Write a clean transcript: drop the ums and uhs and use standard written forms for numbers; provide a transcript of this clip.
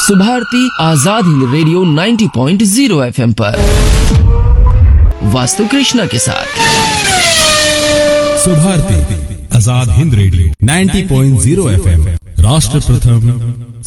Subharti Azad Hind radio 90.0 FM पर वास्तु कृष्णा के साथ। सुभारती आजाद हिंद रेडियो 90.0 FM, राष्ट्र प्रथम